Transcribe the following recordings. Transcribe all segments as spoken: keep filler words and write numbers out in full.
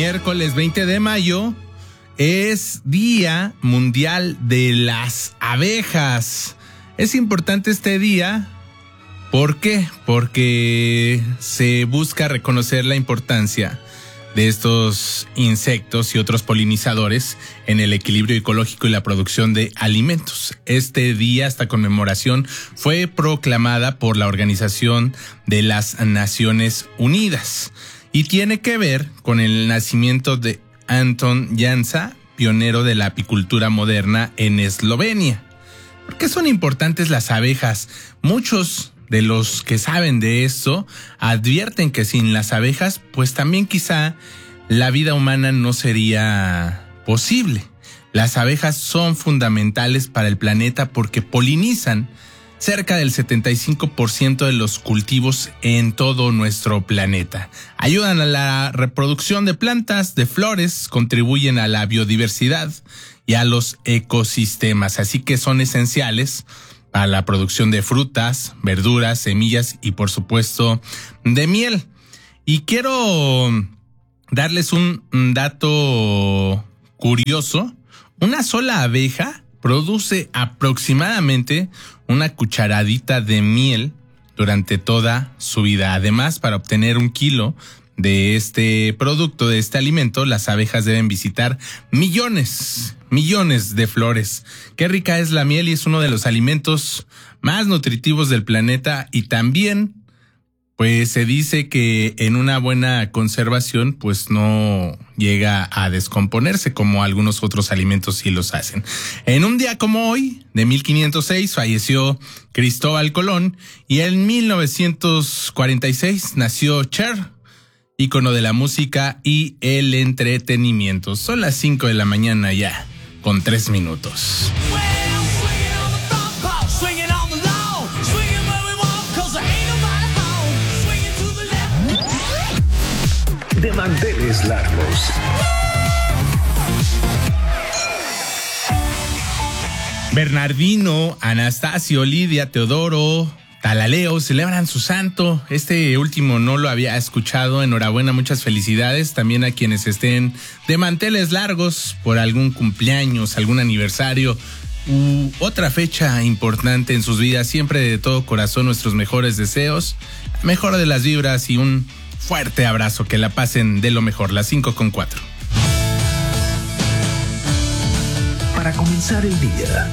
miércoles veinte de mayo es Día Mundial de las Abejas. Es importante este día. ¿Por qué? Porque se busca reconocer la importancia de estos insectos y otros polinizadores en el equilibrio ecológico y la producción de alimentos. Este día, esta conmemoración, fue proclamada por la Organización de las Naciones Unidas y tiene que ver con el nacimiento de Anton Jansa, pionero de la apicultura moderna en Eslovenia. ¿Por qué son importantes las abejas? Muchos de los que saben de esto advierten que sin las abejas, pues también quizá la vida humana no sería posible. Las abejas son fundamentales para el planeta porque polinizan cerca del setenta y cinco por ciento de los cultivos en todo nuestro planeta. Ayudan a la reproducción de plantas, de flores, contribuyen a la biodiversidad y a los ecosistemas, así que son esenciales a la producción de frutas, verduras, semillas y por supuesto de miel. Y quiero darles un dato curioso. Una sola abeja produce aproximadamente una cucharadita de miel durante toda su vida. Además, para obtener un kilo de este producto, de este alimento, las abejas deben visitar millones, millones de flores. Qué rica es la miel y es uno de los alimentos más nutritivos del planeta y también, pues se dice que en una buena conservación, pues no llega a descomponerse como algunos otros alimentos sí los hacen. En un día como hoy, de mil quinientos seis, falleció Cristóbal Colón y en mil novecientos cuarenta y seis nació Cher, ícono de la música y el entretenimiento. Son las cinco de la mañana ya, con tres minutos. De manteles largos. Bernardino, Anastasio, Lidia, Teodoro, Talaleo celebran su santo. Este último no lo había escuchado. Enhorabuena, muchas felicidades también a quienes estén de manteles largos por algún cumpleaños, algún aniversario u otra fecha importante en sus vidas. Siempre de todo corazón nuestros mejores deseos, mejor de las vibras y un fuerte abrazo. Que la pasen de lo mejor. Las cinco con cuatro. Para comenzar el día.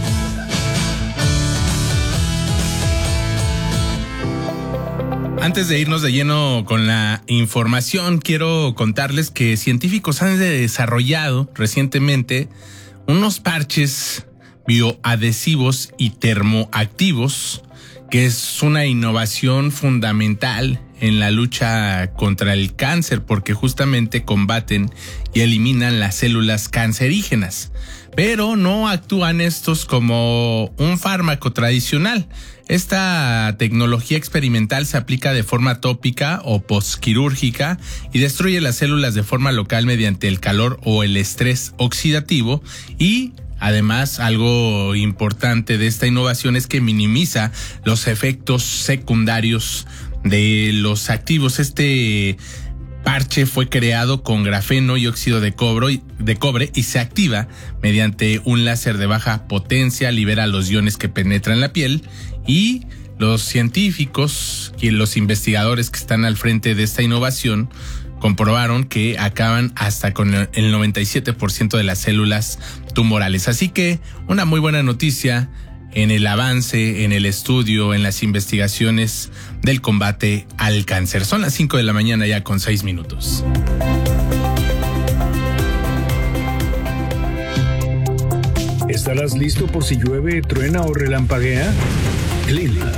Antes de irnos de lleno con la información, quiero contarles que científicos han desarrollado recientemente unos parches bioadhesivos y termoactivos, que es una innovación fundamental en la lucha contra el cáncer, porque justamente combaten y eliminan las células cancerígenas. Pero no actúan estos como un fármaco tradicional. Esta tecnología experimental se aplica de forma tópica o postquirúrgica y destruye las células de forma local mediante el calor o el estrés oxidativo. Y además, algo importante de esta innovación es que minimiza los efectos secundarios de los activos. Este parche fue creado con grafeno y óxido de cobre, de cobre y se activa mediante un láser de baja potencia, libera los iones que penetran la piel y los científicos y los investigadores que están al frente de esta innovación comprobaron que acaban hasta con el noventa y siete por ciento de las células tumorales. Así que una muy buena noticia en el avance, en el estudio, en las investigaciones del combate al cáncer. Son las cinco de la mañana ya con seis minutos. ¿Estarás listo por si llueve, truena o relampaguea? Clima.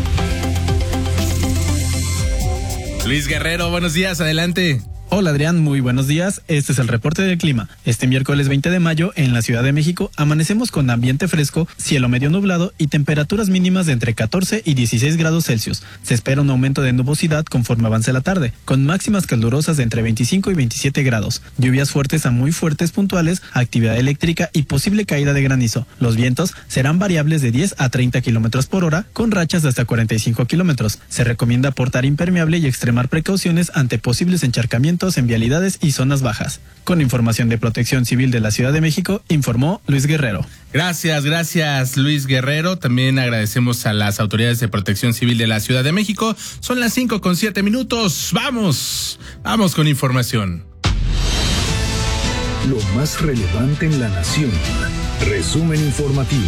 Luis Guerrero, buenos días, adelante. Hola Adrián, muy buenos días. Este es el reporte del clima. Este miércoles veinte de mayo en la Ciudad de México amanecemos con ambiente fresco, cielo medio nublado y temperaturas mínimas de entre catorce y dieciséis grados Celsius. Se espera un aumento de nubosidad conforme avance la tarde, con máximas calurosas de entre veinticinco y veintisiete grados. Lluvias fuertes a muy fuertes puntuales, actividad eléctrica y posible caída de granizo. Los vientos serán variables de diez a treinta kilómetros por hora, con rachas de hasta cuarenta y cinco kilómetros. Se recomienda portar impermeable y extremar precauciones ante posibles encharcamientos señalamientos en vialidades y zonas bajas. Con información de Protección Civil de la Ciudad de México, informó Luis Guerrero. Gracias, gracias Luis Guerrero. También agradecemos a las autoridades de Protección Civil de la Ciudad de México. Son las cinco con siete minutos. Vamos, vamos con información. Lo más relevante en la nación. Resumen informativo.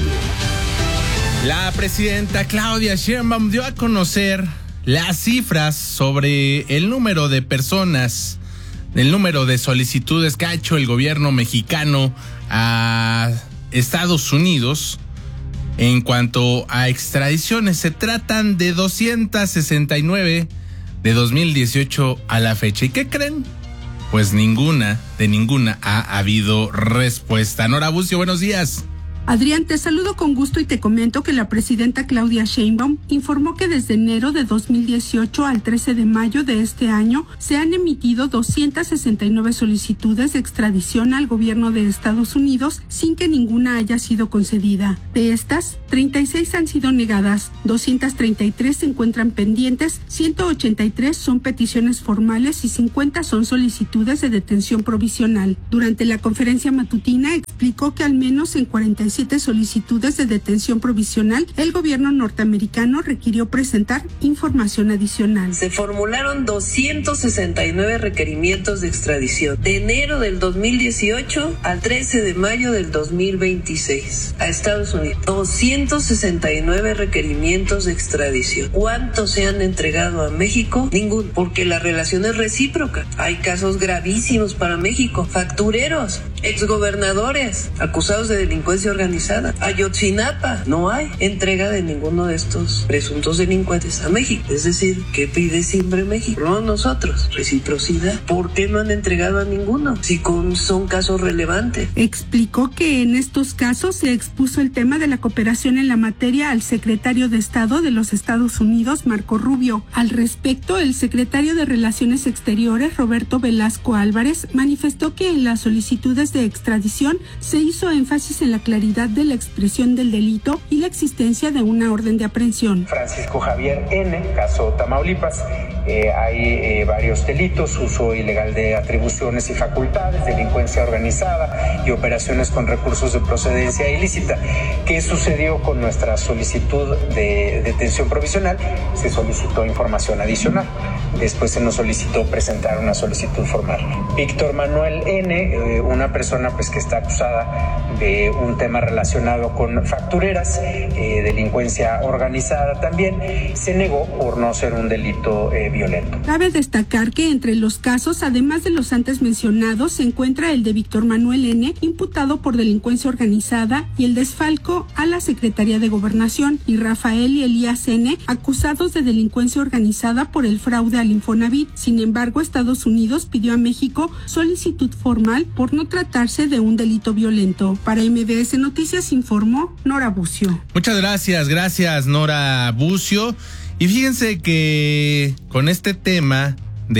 La presidenta Claudia Sheinbaum dio a conocer las cifras sobre el número de personas, el número de solicitudes que ha hecho el gobierno mexicano a Estados Unidos en cuanto a extradiciones. Se tratan de doscientas sesenta y nueve de dos mil dieciocho a la fecha. ¿Y qué creen? Pues ninguna, de ninguna ha habido respuesta. Nora Bucio, buenos días. Adrián, te saludo con gusto y te comento que la presidenta Claudia Sheinbaum informó que desde enero de dos mil dieciocho al trece de mayo de este año se han emitido doscientas sesenta y nueve solicitudes de extradición al gobierno de Estados Unidos sin que ninguna haya sido concedida. De estas, treinta y seis han sido negadas, doscientas treinta y tres se encuentran pendientes, ciento ochenta y tres son peticiones formales y cincuenta son solicitudes de detención provisional. Durante la conferencia matutina explicó que al menos en cuarenta y siete solicitudes de detención provisional, el gobierno norteamericano requirió presentar información adicional. Se formularon doscientos sesenta y nueve requerimientos de extradición de enero del dos mil dieciocho al trece de mayo del dos mil veintiséis a Estados Unidos. doscientos sesenta y nueve requerimientos de extradición. ¿Cuántos se han entregado a México? Ninguno, porque la relación es recíproca. Hay casos gravísimos para México. Factureros, exgobernadores, acusados de delincuencia organizada. Ayotzinapa, no hay entrega de ninguno de estos presuntos delincuentes a México. Es decir, ¿qué pide siempre México? No nosotros, reciprocidad. ¿Por qué no han entregado a ninguno? Si con, son casos relevantes. Explicó que en estos casos se expuso el tema de la cooperación en la materia al secretario de Estado de los Estados Unidos, Marco Rubio. Al respecto, el secretario de Relaciones Exteriores, Roberto Velasco Álvarez, manifestó que en las solicitudes de extradición se hizo énfasis en la claridad de la expresión del delito y la existencia de una orden de aprehensión. Francisco Javier N., caso Tamaulipas, eh, hay eh, varios delitos: uso ilegal de atribuciones y facultades, delincuencia organizada y operaciones con recursos de procedencia ilícita. ¿Qué sucedió con nuestra solicitud de detención provisional? Se solicitó información adicional. Después se nos solicitó presentar una solicitud formal. Víctor Manuel N., eh, una persona pues que está acusada de un tema relacionado con factureras, eh, delincuencia organizada también, se negó por no ser un delito eh, violento. Cabe destacar que entre los casos, además de los antes mencionados, se encuentra el de Víctor Manuel N., imputado por delincuencia organizada, y el desfalco a la Secretaría de Gobernación, y Rafael y Elías N., acusados de delincuencia organizada por el fraude al Infonavit. Sin embargo, Estados Unidos pidió a México solicitud formal por no tratarse de un delito violento. Para M B S Noticias informó Nora Bucio. Muchas gracias, gracias Nora Bucio. Y fíjense que con este tema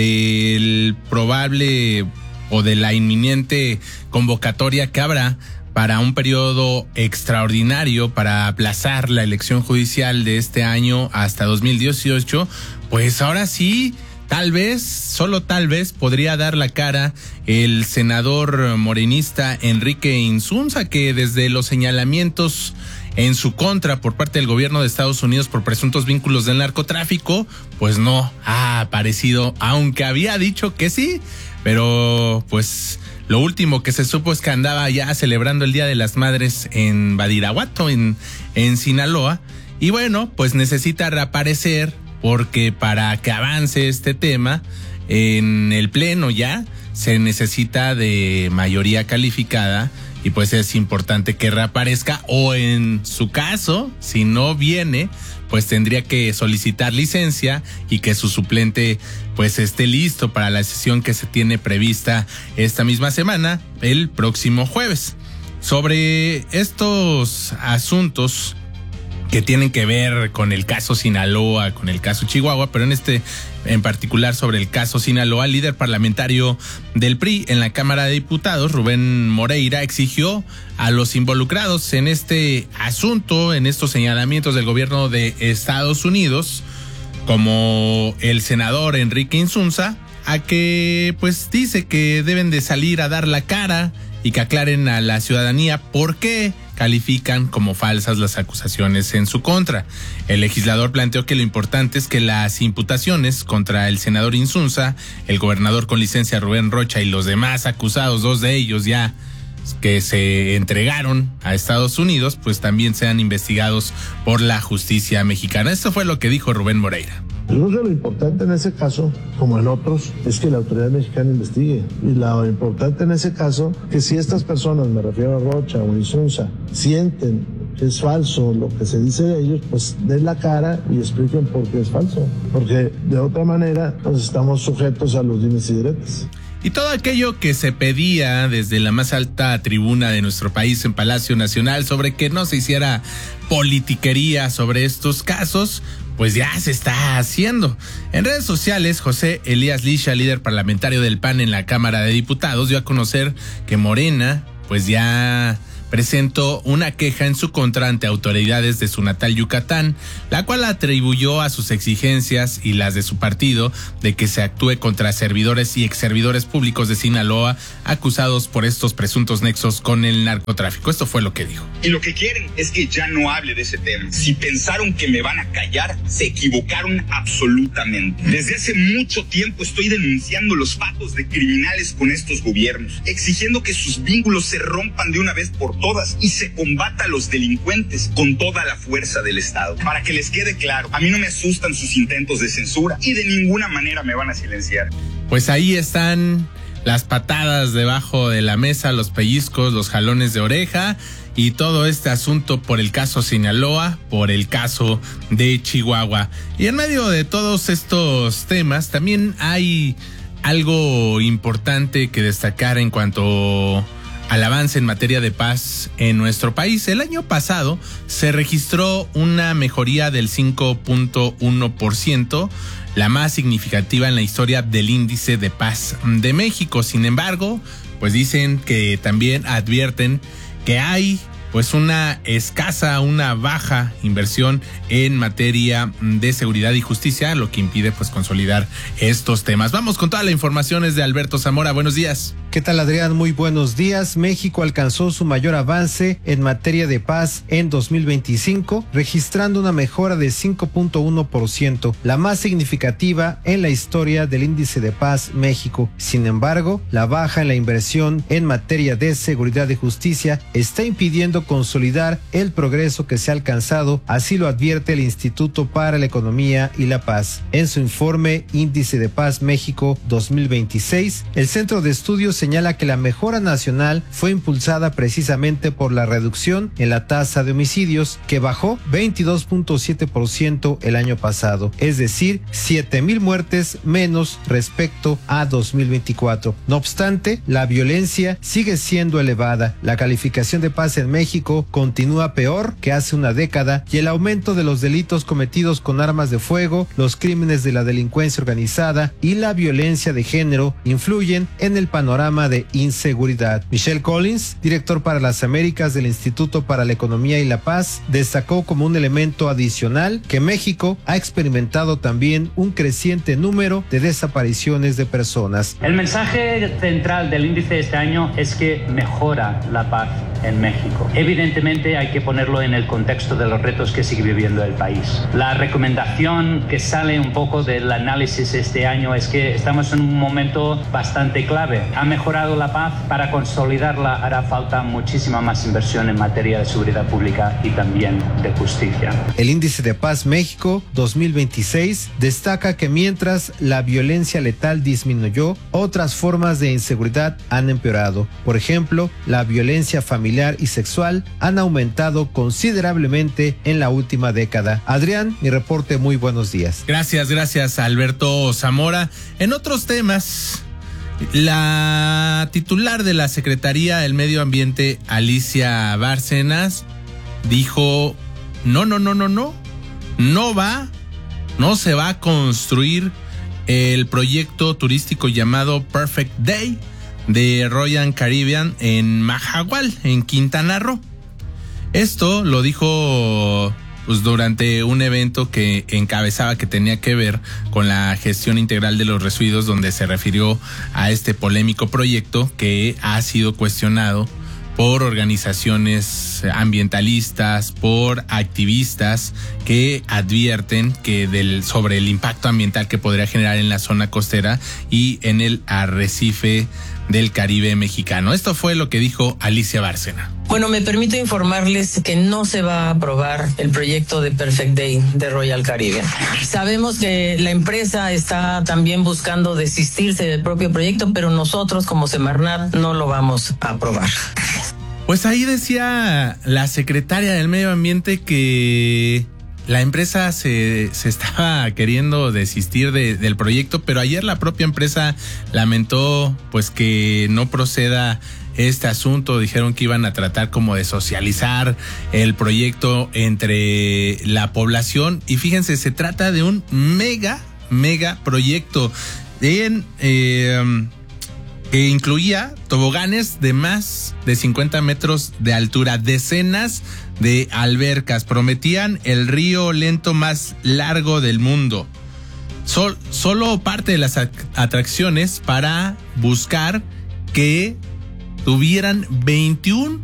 del probable o de la inminente convocatoria que habrá para un periodo extraordinario para aplazar la elección judicial de este año hasta dos mil dieciocho, pues ahora sí, tal vez, solo tal vez, podría dar la cara el senador morenista Enrique Insunza, que desde los señalamientos en su contra por parte del gobierno de Estados Unidos por presuntos vínculos del narcotráfico, pues no ha aparecido, aunque había dicho que sí, pero pues lo último que se supo es que andaba ya celebrando el Día de las Madres en Badiraguato, en, en Sinaloa, y bueno, pues necesita reaparecer, porque para que avance este tema en el pleno ya se necesita de mayoría calificada, y pues es importante que reaparezca, o en su caso, si no viene, pues tendría que solicitar licencia y que su suplente pues esté listo para la sesión que se tiene prevista esta misma semana, el próximo jueves. Sobre estos asuntos que tienen que ver con el caso Sinaloa, con el caso Chihuahua, pero en este en particular sobre el caso Sinaloa, el líder parlamentario del P R I en la Cámara de Diputados, Rubén Moreira, exigió a los involucrados en este asunto, en estos señalamientos del gobierno de Estados Unidos, como el senador Enrique Insunza, a que pues dice que deben de salir a dar la cara y que aclaren a la ciudadanía por qué califican como falsas las acusaciones en su contra. El legislador planteó que lo importante es que las imputaciones contra el senador Insunza, el gobernador con licencia Rubén Rocha y los demás acusados, dos de ellos ya que se entregaron a Estados Unidos, pues también sean investigados por la justicia mexicana. Esto fue lo que dijo Rubén Moreira. Yo creo que lo importante en ese caso, como en otros, es que la autoridad mexicana investigue. Y lo importante en ese caso, que si estas personas, me refiero a Rocha o Insunza, sienten que es falso lo que se dice de ellos, pues den la cara y expliquen por qué es falso. Porque de otra manera, pues estamos sujetos a los dimes y diretes. Y todo aquello que se pedía desde la más alta tribuna de nuestro país en Palacio Nacional sobre que no se hiciera politiquería sobre estos casos, pues ya se está haciendo. En redes sociales, José Elías Lisha, líder parlamentario del P A N en la Cámara de Diputados, dio a conocer que Morena, pues ya presentó una queja en su contra ante autoridades de su natal Yucatán, la cual atribuyó a sus exigencias y las de su partido de que se actúe contra servidores y exservidores públicos de Sinaloa acusados por estos presuntos nexos con el narcotráfico. Esto fue lo que dijo. Y lo que quieren es que ya no hable de ese tema. Si pensaron que me van a callar, se equivocaron absolutamente. Desde hace mucho tiempo estoy denunciando los pactos de criminales con estos gobiernos, exigiendo que sus vínculos se rompan de una vez por todas y se combata a los delincuentes con toda la fuerza del Estado. Para que les quede claro, a mí no me asustan sus intentos de censura y de ninguna manera me van a silenciar. Pues ahí están las patadas debajo de la mesa, los pellizcos, los jalones de oreja y todo este asunto por el caso Sinaloa, por el caso de Chihuahua. Y en medio de todos estos temas también hay algo importante que destacar en cuanto al avance en materia de paz en nuestro país. El año pasado se registró una mejoría del cinco punto uno por ciento, la más significativa en la historia del índice de paz de México. Sin embargo, pues dicen que también advierten que hay pues una escasa, una baja inversión en materia de seguridad y justicia, lo que impide pues consolidar estos temas. Vamos con toda la información, es de Alberto Zamora. Buenos días. ¿Qué tal, Adrián? Muy buenos días. México alcanzó su mayor avance en materia de paz en dos mil veinticinco, registrando una mejora de cinco punto uno por ciento, la más significativa en la historia del índice de paz México. Sin embargo, la baja en la inversión en materia de seguridad y justicia está impidiendo consolidar el progreso que se ha alcanzado, así lo advierte el Instituto para la Economía y la Paz. En su informe Índice de Paz México dos mil veintiséis, el Centro de Estudios señala que la mejora nacional fue impulsada precisamente por la reducción en la tasa de homicidios, que bajó veintidós punto siete por ciento el año pasado, es decir, siete mil muertes menos respecto a dos mil veinticuatro. No obstante, la violencia sigue siendo elevada. La calificación de paz en México continúa peor que hace una década y el aumento de los delitos cometidos con armas de fuego, los crímenes de la delincuencia organizada y la violencia de género influyen en el panorama de inseguridad. Michelle Collins, director para las Américas del Instituto para la Economía y la Paz, destacó como un elemento adicional que México ha experimentado también un creciente número de desapariciones de personas. El mensaje central del índice de este año es que mejora la paz en México. Evidentemente hay que ponerlo en el contexto de los retos que sigue viviendo el país. La recomendación que sale un poco del análisis este año es que estamos en un momento bastante clave. Ha mejorado la paz, para consolidarla hará falta muchísima más inversión en materia de seguridad pública y también de justicia. El Índice de Paz México dos mil veintiséis destaca que mientras la violencia letal disminuyó, otras formas de inseguridad han empeorado. Por ejemplo, la violencia familiar y sexual han aumentado considerablemente en la última década. Adrián, mi reporte, muy buenos días. Gracias, gracias Alberto Zamora. En otros temas, la titular de la Secretaría del Medio Ambiente, Alicia Bárcenas, dijo, no, no, no, no, no, no va, no se va a construir el proyecto turístico llamado Perfect Day de Royal Caribbean en Mahahual, en Quintana Roo. Esto lo dijo pues durante un evento que encabezaba, que tenía que ver con la gestión integral de los residuos, donde se refirió a este polémico proyecto que ha sido cuestionado por organizaciones ambientalistas, por activistas que advierten que del, sobre el impacto ambiental que podría generar en la zona costera y en el arrecife del Caribe mexicano. Esto fue lo que dijo Alicia Bárcena. Bueno, me permito informarles que no se va a aprobar el proyecto de Perfect Day de Royal Caribbean. Sabemos que la empresa está también buscando desistirse del propio proyecto, pero nosotros como Semarnat no lo vamos a aprobar. Pues ahí decía la secretaria del Medio Ambiente que la empresa se, se estaba queriendo desistir de, del proyecto, pero ayer la propia empresa lamentó pues que no proceda este asunto. Dijeron que iban a tratar como de socializar el proyecto entre la población, y fíjense, se trata de un mega, mega proyecto en... Eh, que incluía toboganes de más de cincuenta metros de altura, decenas de albercas, prometían el río lento más largo del mundo. Sol, solo parte de las atracciones para buscar que tuvieran veintiún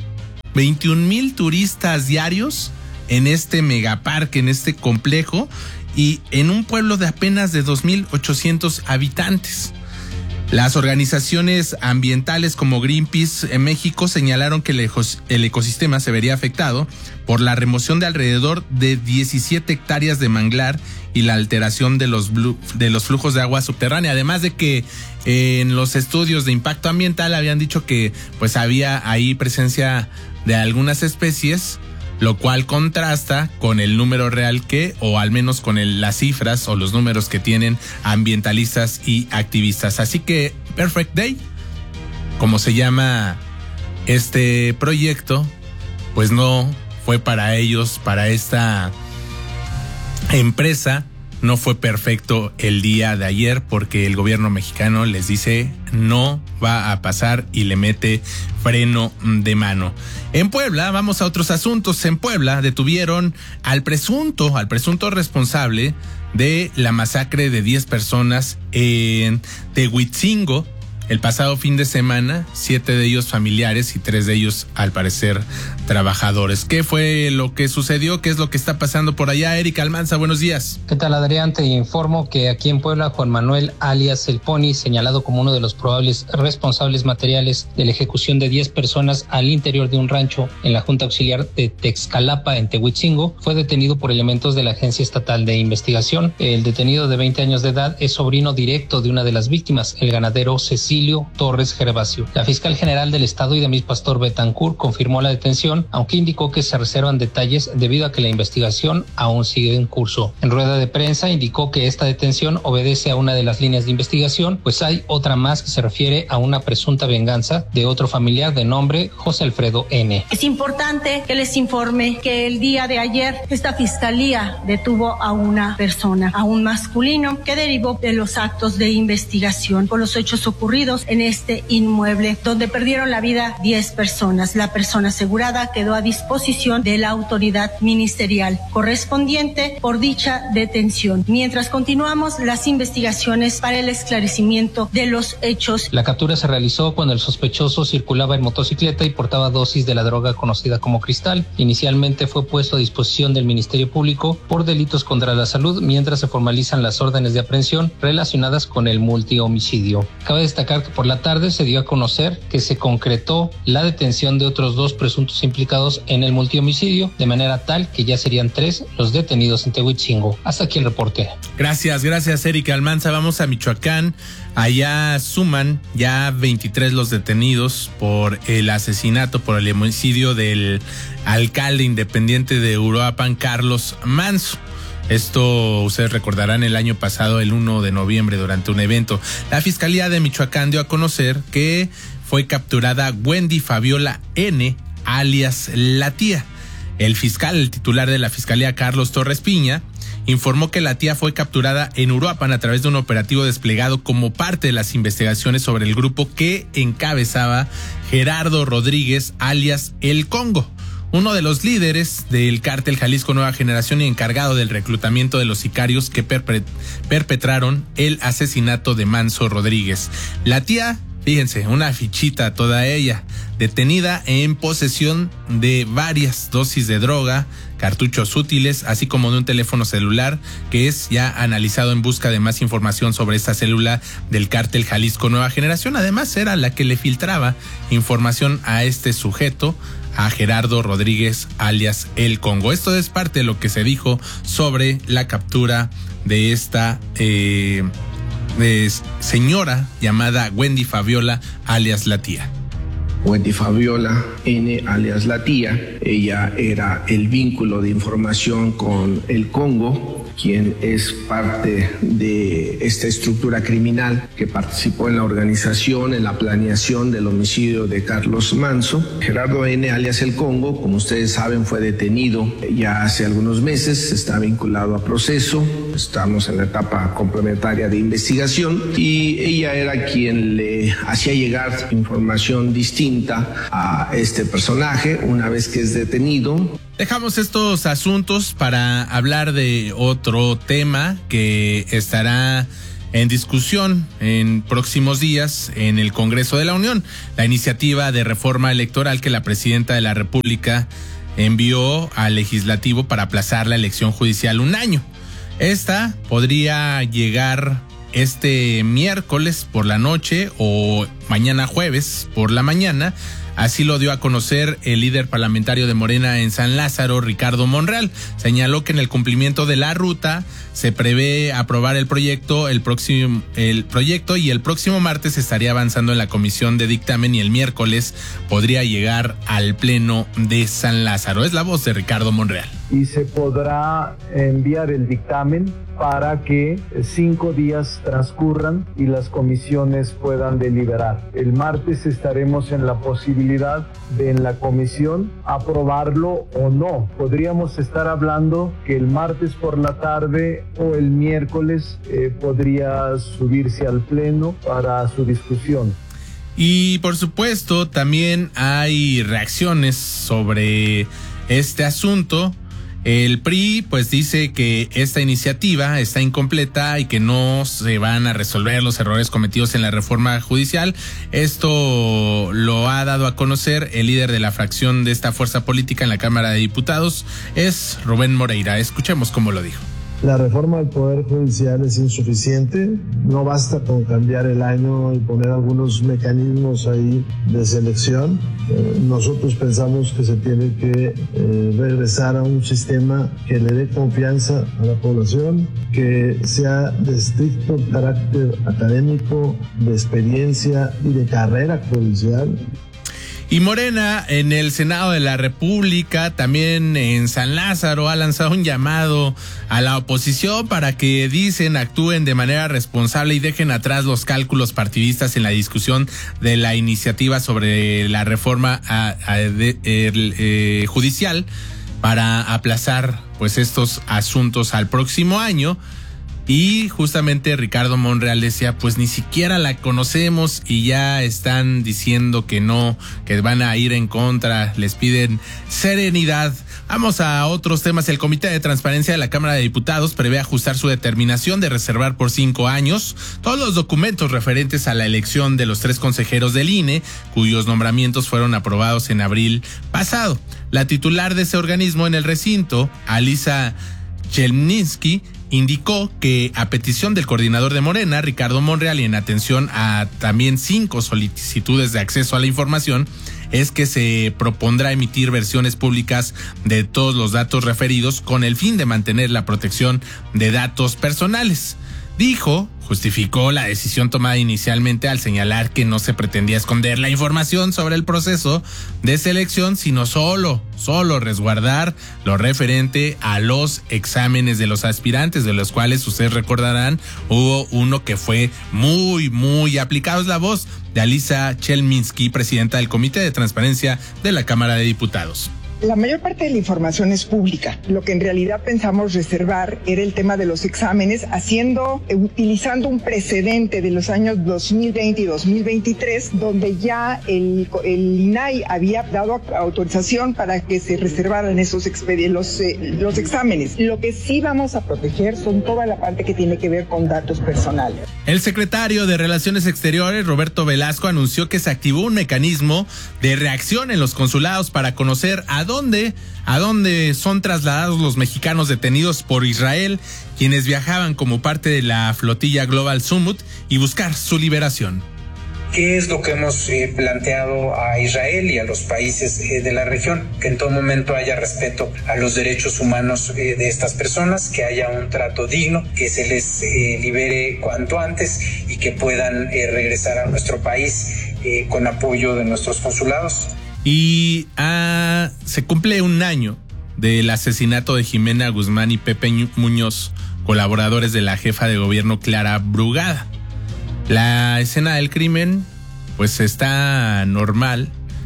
mil turistas diarios en este megaparque, en este complejo, y en un pueblo de apenas de dos mil ochocientos habitantes. Las organizaciones ambientales como Greenpeace en México señalaron que el ecosistema se vería afectado por la remoción de alrededor de diecisiete hectáreas de manglar y la alteración de los, de los flujos de agua subterránea. Además de que en los estudios de impacto ambiental habían dicho que pues había ahí presencia de algunas especies, lo cual contrasta con el número real que, o al menos con el, las cifras o los números que tienen ambientalistas y activistas. Así que Perfect Day, como se llama este proyecto, pues no fue para ellos, para esta empresa, no fue perfecto el día de ayer, porque el gobierno mexicano les dice no va a pasar y le mete freno de mano. En Puebla, vamos a otros asuntos. En Puebla detuvieron al presunto, al presunto responsable de la masacre de diez personas en Tehuitzingo el pasado fin de semana, siete de ellos familiares y tres de ellos, al parecer, trabajadores. ¿Qué fue lo que sucedió? ¿Qué es lo que está pasando por allá? Erika Almanza, buenos días. ¿Qué tal, Adrián? Te informo que aquí en Puebla, Juan Manuel alias El Pony, señalado como uno de los probables responsables materiales de la ejecución de diez personas al interior de un rancho en la Junta Auxiliar de Texcalapa, en Tehuitzingo, fue detenido por elementos de la Agencia Estatal de Investigación. El detenido, de veinte años de edad, es sobrino directo de una de las víctimas, el ganadero Cecilio Torres Gervasio. La fiscal general del estado, Idamis Pastor Betancourt, confirmó la detención, aunque indicó que se reservan detalles debido a que la investigación aún sigue en curso. En rueda de prensa indicó que esta detención obedece a una de las líneas de investigación, pues hay otra más que se refiere a una presunta venganza de otro familiar de nombre José Alfredo N. Es importante que les informe que el día de ayer esta fiscalía detuvo a una persona, a un masculino, que derivó de los actos de investigación por los hechos ocurridos en este inmueble, donde perdieron la vida diez personas. La persona asegurada quedó a disposición de la autoridad ministerial correspondiente por dicha detención, mientras continuamos las investigaciones para el esclarecimiento de los hechos. La captura se realizó cuando el sospechoso circulaba en motocicleta y portaba dosis de la droga conocida como cristal. Inicialmente fue puesto a disposición del Ministerio Público por delitos contra la salud, mientras se formalizan las órdenes de aprehensión relacionadas con el multihomicidio. Cabe destacar que por la tarde se dio a conocer que se concretó la detención de otros dos presuntos implicados en el multihomicidio, de manera tal que ya serían tres los detenidos en Tehuitzingo. Hasta aquí el reporte. Gracias, gracias, Erika Almanza. Vamos a Michoacán. Allá suman ya veintitrés los detenidos por el asesinato, por el homicidio del alcalde independiente de Uruapan, Carlos Manso. Esto ustedes recordarán el año pasado, el uno de noviembre, durante un evento. La Fiscalía de Michoacán dio a conocer que fue capturada Wendy Fabiola N., alias La Tía. El fiscal, el titular de la Fiscalía, Carlos Torres Piña, informó que la tía fue capturada en Uruapan a través de un operativo desplegado como parte de las investigaciones sobre el grupo que encabezaba Gerardo Rodríguez, alias El Congo, uno de los líderes del cártel Jalisco Nueva Generación y encargado del reclutamiento de los sicarios que perpet- perpetraron el asesinato de Manso Rodríguez. La tía, fíjense, una fichita toda ella, detenida en posesión de varias dosis de droga, cartuchos útiles, así como de un teléfono celular que es ya analizado en busca de más información sobre esta célula del cártel Jalisco Nueva Generación. Además, era la que le filtraba información a este sujeto, a Gerardo Rodríguez, alias El Congo. Esto es parte de lo que se dijo sobre la captura de esta eh, de señora llamada Wendy Fabiola, alias La Tía. Wendy Fabiola N, alias La Tía. Ella era el vínculo de información con El Congo, quien es parte de esta estructura criminal que participó en la organización, en la planeación del homicidio de Carlos Manso. Gerardo N, alias El Congo, como ustedes saben, fue detenido ya hace algunos meses, está vinculado a proceso, estamos en la etapa complementaria de investigación y ella era quien le hacía llegar información distinta a este personaje una vez que es detenido. Dejamos estos asuntos para hablar de otro tema que estará en discusión en próximos días en el Congreso de la Unión, la iniciativa de reforma electoral que la presidenta de la República envió al legislativo para aplazar la elección judicial un año. Esta podría llegar este miércoles por la noche o mañana jueves por la mañana. Así lo dio a conocer el líder parlamentario de Morena en San Lázaro, Ricardo Monreal. Señaló que en el cumplimiento de la ruta se prevé aprobar el proyecto, el próximo, el proyecto y el próximo martes estaría avanzando en la comisión de dictamen y el miércoles podría llegar al pleno de San Lázaro. Es la voz de Ricardo Monreal. Y se podrá enviar el dictamen para que cinco días transcurran y las comisiones puedan deliberar. El martes estaremos en la posibilidad de en la comisión aprobarlo o no. Podríamos estar hablando que el martes por la tarde o el miércoles eh, podría subirse al pleno para su discusión. Y por supuesto también hay reacciones sobre este asunto. El P R I pues dice que esta iniciativa está incompleta y que no se van a resolver los errores cometidos en la reforma judicial. Esto lo ha dado a conocer el líder de la fracción de esta fuerza política en la Cámara de Diputados, es Rubén Moreira. Escuchemos cómo lo dijo. La reforma del Poder Judicial es insuficiente, no basta con cambiar el año y poner algunos mecanismos ahí de selección. Eh, nosotros pensamos que se tiene que eh, regresar a un sistema que le dé confianza a la población, que sea de estricto carácter académico, de experiencia y de carrera judicial. Y Morena en el Senado de la República, también en San Lázaro, ha lanzado un llamado a la oposición para que, dicen, actúen de manera responsable y dejen atrás los cálculos partidistas en la discusión de la iniciativa sobre la reforma a, a, de, el, eh, judicial para aplazar pues estos asuntos al próximo año. Y justamente Ricardo Monreal decía, pues ni siquiera la conocemos y ya están diciendo que no, que van a ir en contra, les piden serenidad. Vamos a otros temas. El Comité de Transparencia de la Cámara de Diputados prevé ajustar su determinación de reservar por cinco años todos los documentos referentes a la elección de los tres consejeros del I N E, cuyos nombramientos fueron aprobados en abril pasado. La titular de ese organismo en el recinto, Alisa Chelminsky, indicó que a petición del coordinador de Morena, Ricardo Monreal, y en atención a también cinco solicitudes de acceso a la información, es que se propondrá emitir versiones públicas de todos los datos referidos con el fin de mantener la protección de datos personales. Dijo, justificó la decisión tomada inicialmente al señalar que no se pretendía esconder la información sobre el proceso de selección, sino solo, solo resguardar lo referente a los exámenes de los aspirantes, de los cuales ustedes recordarán, hubo uno que fue muy, muy aplicado. Es la voz de Alisa Chelminsky, presidenta del Comité de Transparencia de la Cámara de Diputados. La mayor parte de la información es pública. Lo que en realidad pensamos reservar era el tema de los exámenes, haciendo, utilizando un precedente de los años dos mil veinte y dos mil veintitrés, donde ya el, el I N A I había dado autorización para que se reservaran esos los, eh, los exámenes. Lo que sí vamos a proteger son toda la parte que tiene que ver con datos personales. El secretario de Relaciones Exteriores, Roberto Velasco, anunció que se activó un mecanismo de reacción en los consulados para conocer a dónde, a dónde son trasladados los mexicanos detenidos por Israel, quienes viajaban como parte de la flotilla Global Summit, y buscar su liberación. ¿Qué es lo que hemos eh, planteado a Israel y a los países eh, de la región? Que en todo momento haya respeto a los derechos humanos eh, de estas personas, que haya un trato digno, que se les eh, libere cuanto antes y que puedan eh, regresar a nuestro país eh, con apoyo de nuestros consulados. Y ah, se cumple un año del asesinato de Jimena Guzmán y Pepe Muñoz, colaboradores de la jefa de gobierno Clara Brugada. La escena del crimen pues está normal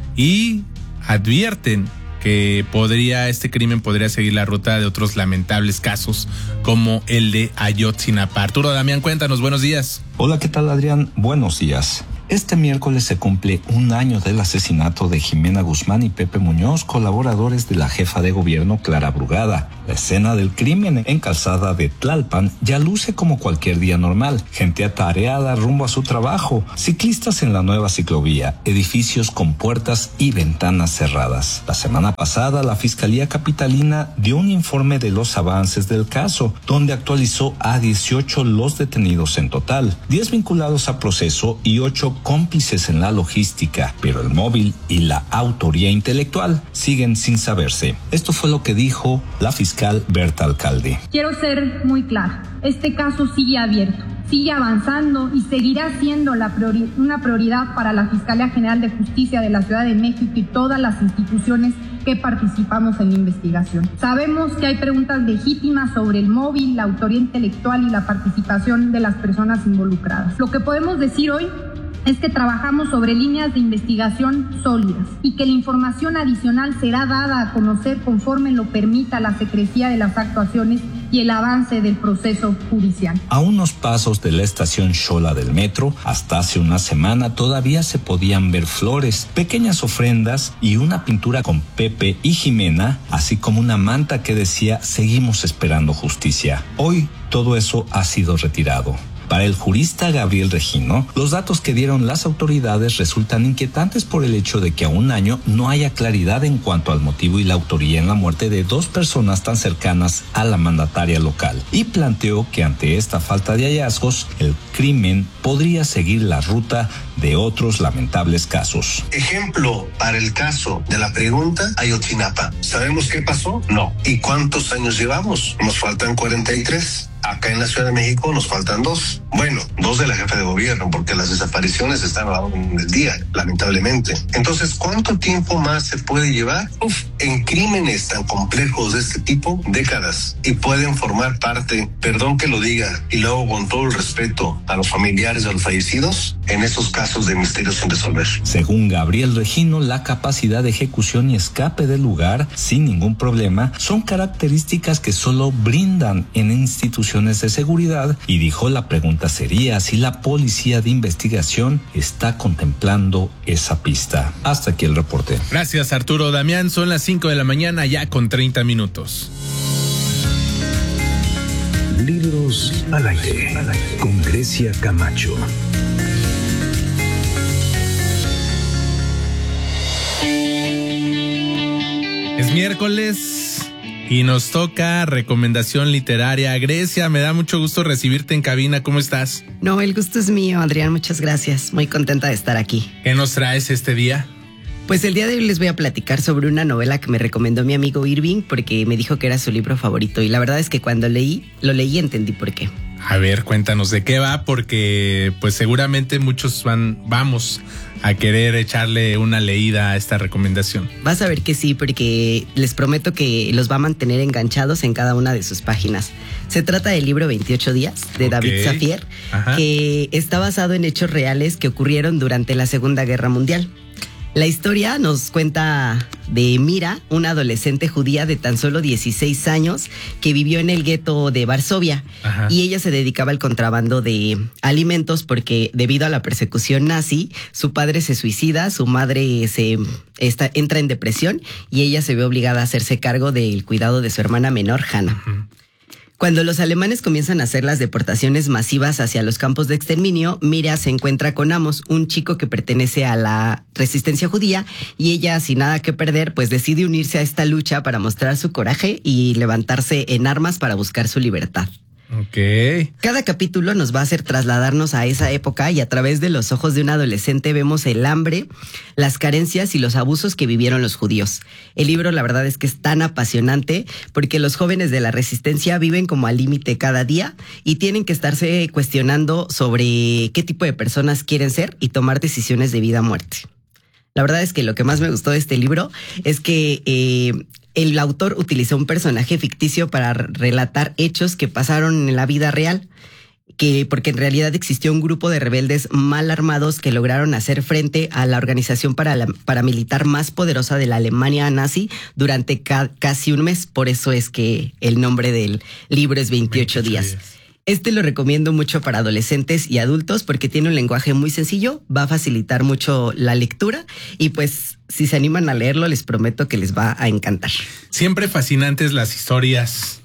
y advierten que podría este crimen podría seguir la ruta de otros lamentables casos como el de Ayotzinapa. Arturo Damián, cuéntanos, buenos días. Hola, ¿qué tal, Adrián? Buenos días. Este miércoles se cumple un año del asesinato de Jimena Guzmán y Pepe Muñoz, colaboradores de la jefa de gobierno Clara Brugada. La escena del crimen en Calzada de Tlalpan ya luce como cualquier día normal. Gente atareada rumbo a su trabajo, ciclistas en la nueva ciclovía, edificios con puertas y ventanas cerradas. La semana pasada, la Fiscalía Capitalina dio un informe de los avances del caso, donde actualizó a dieciocho los detenidos en total, diez vinculados a proceso y ocho cómplices en la logística, pero el móvil y la autoría intelectual siguen sin saberse. Esto fue lo que dijo la fiscal Berta Alcalde. Quiero ser muy clara, este caso sigue abierto, sigue avanzando y seguirá siendo la priori- una prioridad para la Fiscalía General de Justicia de la Ciudad de México y todas las instituciones que participamos en la investigación. Sabemos que hay preguntas legítimas sobre el móvil, la autoría intelectual y la participación de las personas involucradas. Lo que podemos decir hoy es que trabajamos sobre líneas de investigación sólidas y que la información adicional será dada a conocer conforme lo permita la secrecía de las actuaciones y el avance del proceso judicial. A unos pasos de la estación Xola del metro, hasta hace una semana todavía se podían ver flores, pequeñas ofrendas y una pintura con Pepe y Jimena, así como una manta que decía "Seguimos esperando justicia". Hoy todo eso ha sido retirado. Para el jurista Gabriel Regino, los datos que dieron las autoridades resultan inquietantes por el hecho de que a un año no haya claridad en cuanto al motivo y la autoría en la muerte de dos personas tan cercanas a la mandataria local, y planteó que ante esta falta de hallazgos, el crimen podría seguir la ruta de otros lamentables casos. Ejemplo para el caso de la pregunta Ayotzinapa. ¿Sabemos qué pasó? No. ¿Y cuántos años llevamos? Nos faltan cuarenta y tres. Acá en la Ciudad de México nos faltan dos. Bueno, dos de la jefa de gobierno, porque las desapariciones están a la orden del día, lamentablemente. Entonces, ¿cuánto tiempo más se puede llevar? Uf, en crímenes tan complejos de este tipo, décadas. Y pueden formar parte, perdón que lo diga, y luego con todo el respeto a los familiares de los fallecidos, en esos casos de misterios sin resolver. Según Gabriel Regino, la capacidad de ejecución y escape del lugar sin ningún problema son características que solo brindan en instituciones de seguridad, y dijo la pregunta sería si la policía de investigación está contemplando esa pista. Hasta aquí el reporte. Gracias, Arturo Damián. Son las cinco de la mañana ya con treinta minutos. Libros al aire con Grecia Camacho. Es miércoles y nos toca recomendación literaria. Grecia, me da mucho gusto recibirte en cabina. ¿Cómo estás? No, el gusto es mío, Adrián. Muchas gracias. Muy contenta de estar aquí. ¿Qué nos traes este día? Pues el día de hoy les voy a platicar sobre una novela que me recomendó mi amigo Irving porque me dijo que era su libro favorito. Y la verdad es que cuando leí, lo leí y entendí por qué. A ver, cuéntanos de qué va, porque pues seguramente muchos van, vamos a querer echarle una leída a esta recomendación. Vas a ver que sí, porque les prometo que los va a mantener enganchados en cada una de sus páginas. Se trata del libro veintiocho días de okay. David Safier, Ajá. que está basado en hechos reales que ocurrieron durante la Segunda Guerra Mundial. La historia nos cuenta de Mira, una adolescente judía de tan solo dieciséis años que vivió en el gueto de Varsovia. Ajá. Y ella se dedicaba al contrabando de alimentos porque debido a la persecución nazi, su padre se suicida, su madre se está, entra en depresión y ella se ve obligada a hacerse cargo del cuidado de su hermana menor, Hannah. Ajá. Cuando los alemanes comienzan a hacer las deportaciones masivas hacia los campos de exterminio, Mira se encuentra con Amos, un chico que pertenece a la resistencia judía, y ella, sin nada que perder, pues decide unirse a esta lucha para mostrar su coraje y levantarse en armas para buscar su libertad. Ok. Cada capítulo nos va a hacer trasladarnos a esa época y a través de los ojos de un adolescente vemos el hambre, las carencias y los abusos que vivieron los judíos. El libro, la verdad es que es tan apasionante porque los jóvenes de la resistencia viven como al límite cada día y tienen que estarse cuestionando sobre qué tipo de personas quieren ser y tomar decisiones de vida o muerte. La verdad es que lo que más me gustó de este libro es que eh, el autor utilizó un personaje ficticio para relatar hechos que pasaron en la vida real, que porque en realidad existió un grupo de rebeldes mal armados que lograron hacer frente a la organización para la, paramilitar más poderosa de la Alemania nazi durante ca, casi un mes. Por eso es que el nombre del libro es veintiocho días. Este lo recomiendo mucho para adolescentes y adultos porque tiene un lenguaje muy sencillo, va a facilitar mucho la lectura y pues si se animan a leerlo les prometo que les va a encantar. Siempre fascinantes las historias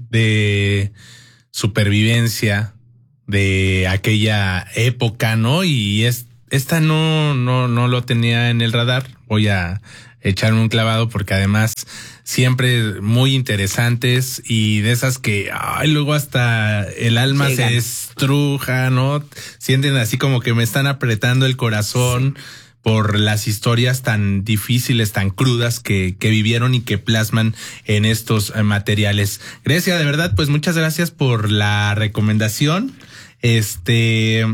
de supervivencia de aquella época, ¿no? Y es, esta no, no, no lo tenía en el radar. Voy a echarme un clavado porque además siempre muy interesantes y de esas que ay, luego hasta el alma Llegan. se estruja, ¿no? Sienten así como que me están apretando el corazón. Sí. Por las historias tan difíciles, tan crudas que, que vivieron y que plasman en estos materiales. Grecia, de verdad, pues muchas gracias por la recomendación. Este,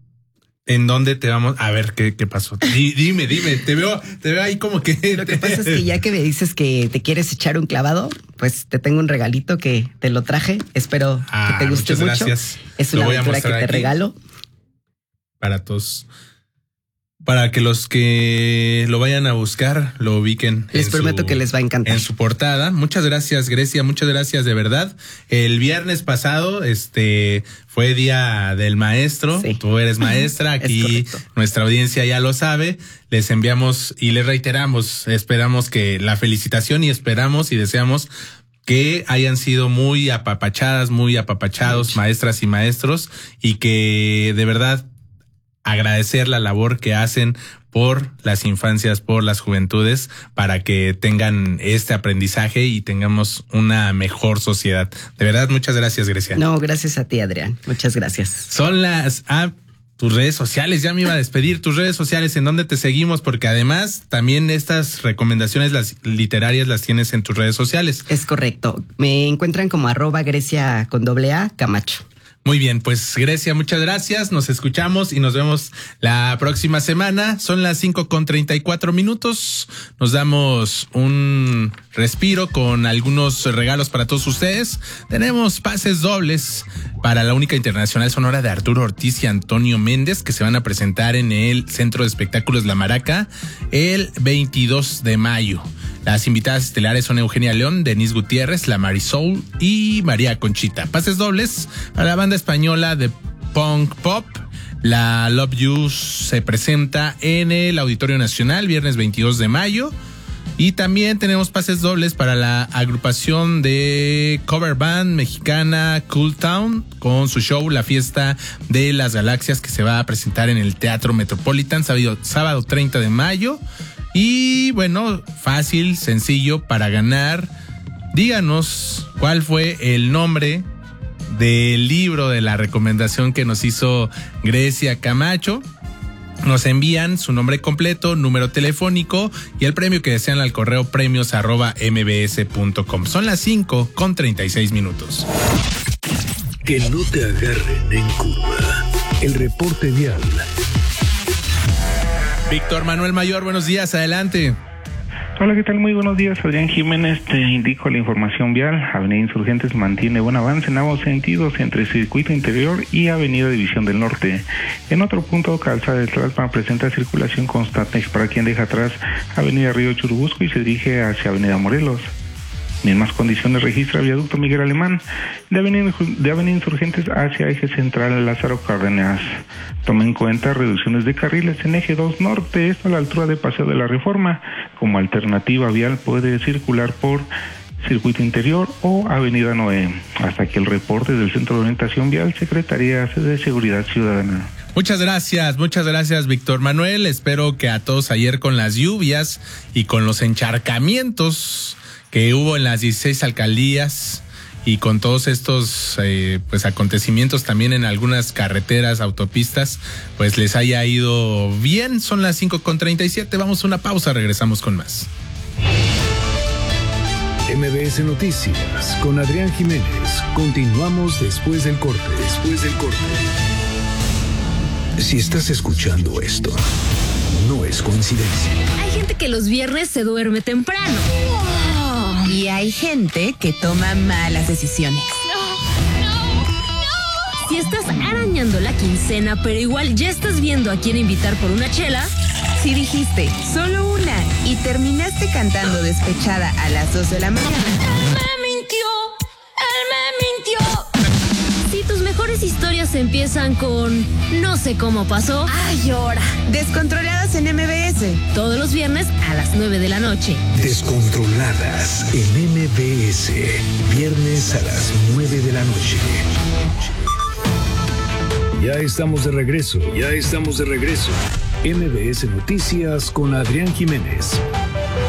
¿en dónde te vamos? A ver, ¿qué, qué pasó? D- dime, dime, te veo, te veo ahí como que... Lo que pasa es que ya que me dices que te quieres echar un clavado, pues te tengo un regalito que te lo traje. Espero ah, que te guste mucho. Gracias. Es una aventura que te aquí. regalo. Para todos. Para que los que lo vayan a buscar lo ubiquen. Les prometo su, que les va a encantar. En su portada. Muchas gracias, Grecia. Muchas gracias, de verdad. El viernes pasado, este, fue Día del Maestro. Sí. Tú eres maestra. Aquí nuestra audiencia ya lo sabe. Les enviamos y les reiteramos. Esperamos que la felicitación y esperamos y deseamos que hayan sido muy apapachadas, muy apapachados, Mucho. maestras y maestros, y que de verdad agradecer la labor que hacen por las infancias, por las juventudes, para que tengan este aprendizaje y tengamos una mejor sociedad. De verdad, muchas gracias, Grecia. No, gracias a ti, Adrián. Muchas gracias. Son las... Ah, tus redes sociales, ya me iba a despedir. Tus redes sociales, ¿en dónde te seguimos? Porque además también estas recomendaciones las literarias las tienes en tus redes sociales. Es correcto. Me encuentran como arroba Grecia con doble A Camacho. Muy bien, pues Grecia, muchas gracias. Nos escuchamos y nos vemos la próxima semana. Son las cinco con treinta y cuatro minutos. Nos damos un respiro con algunos regalos para todos ustedes. Tenemos pases dobles para la única internacional sonora de Arturo Ortiz y Antonio Méndez, que se van a presentar en el Centro de Espectáculos La Maraca el veintidós de mayo. Las invitadas estelares son Eugenia León, Denise Gutiérrez, La Marisol y María Conchita. Pases dobles para la banda española de punk pop. La Love You se presenta en el Auditorio Nacional viernes veintidós de mayo. Y también tenemos pases dobles para la agrupación de cover band mexicana Cool Town con su show La Fiesta de las Galaxias, que se va a presentar en el Teatro Metropolitan sábado, sábado treinta de mayo. Y bueno, fácil, sencillo para ganar. Díganos cuál fue el nombre del libro de la recomendación que nos hizo Grecia Camacho. Nos envían su nombre completo, número telefónico y el premio que desean al correo premios arroba mbs punto com. Son las cinco con treinta y seis minutos. Que no te agarren en curva. El reporte vial. Víctor Manuel Mayor, buenos días, adelante. Hola, ¿qué tal? Muy buenos días, Adrián Jiménez. Te indico la información vial. Avenida Insurgentes mantiene buen avance en ambos sentidos entre Circuito Interior y Avenida División del Norte. En otro punto, Calzada de Tlalpan presenta circulación constante para quien deja atrás Avenida Río Churubusco y se dirige hacia Avenida Morelos. Mismas condiciones registra Viaducto Miguel Alemán de Avenida, de Avenida Insurgentes hacia Eje Central Lázaro Cárdenas. Toma en cuenta reducciones de carriles en Eje dos Norte, esto a la altura de Paseo de la Reforma. Como alternativa vial puede circular por Circuito Interior o Avenida Noé. Hasta aquí el reporte del Centro de Orientación Vial, Secretaría de Seguridad Ciudadana. Muchas gracias, muchas gracias, Víctor Manuel. Espero que a todos ayer con las lluvias y con los encharcamientos que hubo en las dieciséis alcaldías y con todos estos eh, pues acontecimientos también en algunas carreteras, autopistas, pues les haya ido bien. Son las cinco con treinta y siete, vamos a una pausa, regresamos con más. M B S Noticias con Adrián Jiménez. Continuamos después del corte. Después del corte. Si estás escuchando esto, no es coincidencia. Hay gente que los viernes se duerme temprano. Oh. Y hay gente que toma malas decisiones. No, no, no. Si estás arañando la quincena, pero igual ya estás viendo a quién invitar por una chela. Si dijiste solo una y terminaste cantando despechada a las dos de la mañana. Él me mintió, él me mintió. Si tus mejores historias empiezan con no sé cómo pasó. Ay, ahora. Descontroladas en M B S. Todos los viernes a las nueve de la noche. Descontroladas en M B S. Viernes a las nueve de la noche. Ya estamos de regreso. Ya estamos de regreso. M B S Noticias con Adrián Jiménez.